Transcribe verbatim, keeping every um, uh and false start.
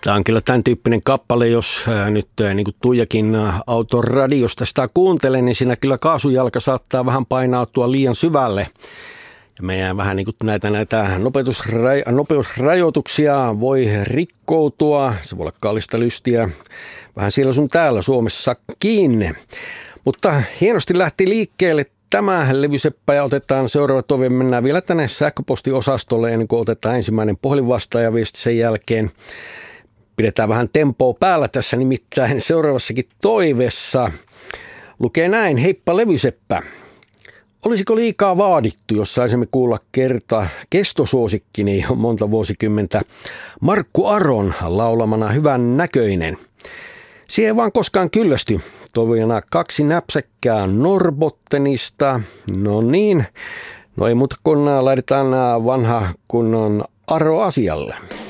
Tämä on kyllä tämän tyyppinen kappale, jos ää, nyt ää, niin kuin Tuijakin autoradiosta sitä kuuntelee, niin siinä kyllä kaasujalka saattaa vähän painautua liian syvälle. Ja meidän vähän niin kuin näitä, näitä nopeutusra- nopeusrajoituksia voi rikkoutua, se voi olla kallista lystiä, vähän siellä sun täällä Suomessakin. Mutta hienosti lähti liikkeelle tämä levyseppä ja otetaan seuraava toive. Mennään vielä tänne sähköpostiosastolle ennen kuin otetaan ensimmäinen puhelinvastaajaviesti sen jälkeen. Pidetään vähän tempoa päällä tässä, nimittäin seuraavassakin toivessa lukee näin: heippa levyseppä. Olisiko liikaa vaadittu, jos saisimme kuulla kerta kestosuosikkini jo monta vuosikymmentä Markku Aron laulamana Hyvän näköinen? Siihen ei vaan koskaan kyllästy. Toivojana kaksi näpsäkkää Norbottenista. No niin, no ei muuta kun laitetaan vanha kunnon Aro asialle.